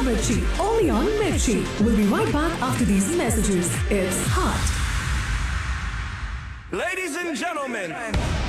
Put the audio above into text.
Mirchi, only on Mirchi. We'll be right back after these messages. It's hot. Ladies and gentlemen,